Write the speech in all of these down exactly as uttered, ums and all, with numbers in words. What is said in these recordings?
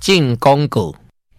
进广告。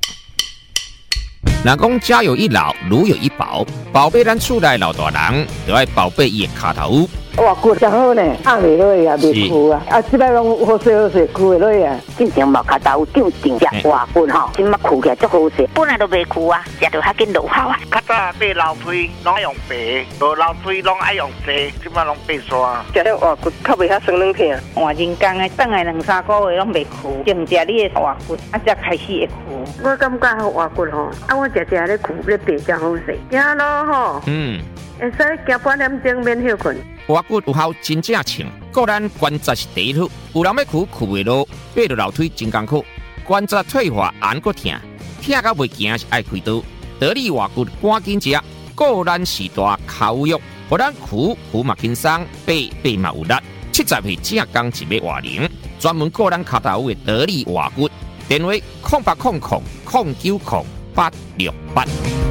人讲家有一老，如有一宝，宝贝咱厝内老大人，就要宝贝伊的骹头。 哇，骨真好呢，压袂落啊，袂枯啊，啊，即摆拢好势好势，枯会落啊。 进前毛骹头有长长只活骨吼，今麦枯起来足好势，本来都袂枯啊，食着较紧落效啊。 较早买老腿拢用白，无老腿拢爱用细，即摆拢白刷。 食了活骨较袂遐酸软疼， 换人工的，等下两三个月拢袂枯，净食你的活骨，啊才开始会枯。 我感觉好活骨吼，啊我食食咧枯咧白真好势，行咯吼。 嗯。 会使行半点钟免休困。 活骨有效真正称，个咱关节是第一好。有人要苦苦袂落，爬到楼梯真艰苦，关节退化按个疼，疼到袂行是爱开刀。得力活骨赶紧食，个咱时大口肉，互咱苦苦嘛轻松，爬爬嘛有力。七十岁正刚一尾活龄，专门个咱骹头的得力活骨。电话空八空空空九空八六八。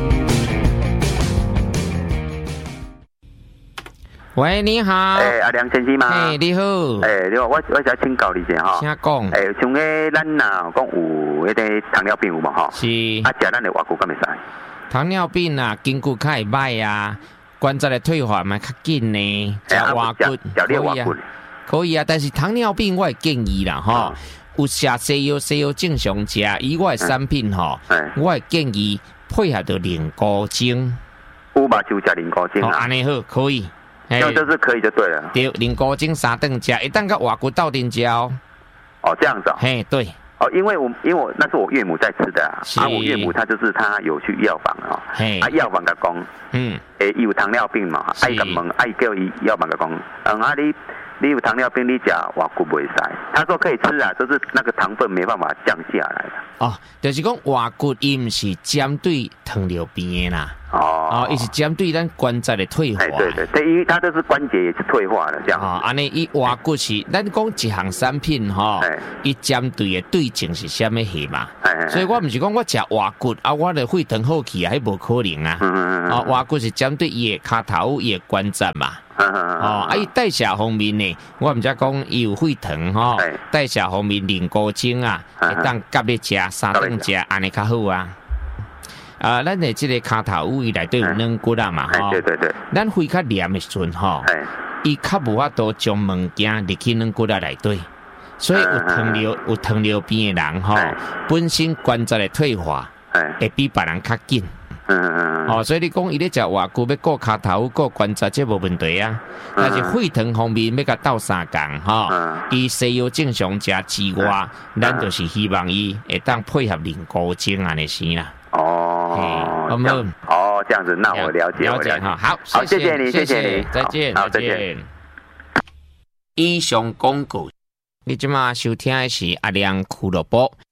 喂，你好。 诶、欸，阿梁先生吗？ 诶、欸，你好。 诶、欸，你好，我我想请教你一下哈。 请讲。 诶、欸，像个咱呐，讲有迄个糖尿病有无哈？ 是。 啊，食咱的活骨敢会使？ 糖尿病啊，筋骨较会歹啊，关节的退化嘛较紧呢。食活骨可以啊，可以啊，但是糖尿病我会建议啦哈。嗯有食西药，西药正常食，以我的产品吼，嗯、我会建议配合着灵菇精。 有嘛就食灵菇精啊？ 安尼好，可以。 这样就是可以就对了。 对，灵菇精三顿食，一旦个活骨斗阵食哦。 哦，这样子哦。 嘿，对。 哦，因为我因为我那是我岳母在吃的啊，啊，我岳母她就是她有去药房哦，啊，药房甲讲，嗯，诶，伊有糖尿病嘛，爱甲问，爱叫伊药房甲讲，嗯啊你。你有糖尿病，你吃活骨不会使。他说可以吃啊，就是那个糖分没办法降下来哦，就是讲活骨伊唔是针对糖尿病的啦。哦，哦，伊是针对咱关节的退化。 哎，对对对，因为它这是关节也是退化了这样。 哦，安尼伊活骨是，咱讲一项产品吼，伊针对的对症是虾米血嘛？所以我唔是讲我食活骨啊，我的血糖好去啊，迄无可能啊。嗯嗯嗯。哦，活骨是针对伊的骹头、伊的关节嘛。哦，啊，伊代谢方面呢，我毋知讲伊有血糖吼，代谢方面灵菇精啊，会当夹咧食，三顿食，安尼较好啊。啊，咱的即个骹头有伊内底有软骨啊嘛，吼， 对对对， 咱肺较黏的时阵吼，伊较无法度将物件入去软骨啊内底，所以有糖尿有糖尿病的人吼，本身关节的退化会比别人较紧。嗯嗯嗯，哦，所以你讲伊咧食活骨要顾骹头、顾关节，这无问题啊。但是血糖方面要甲斗三共吼，伊西药正常食之外，咱就是希望伊会当配合灵菇精安尼先啦。 哦，好不好？哦，这样子，那我了解， 了解哈。好， 好，谢谢你，谢谢你， 再见，再见。以上广告，你即马收听的是阿亮俱乐部。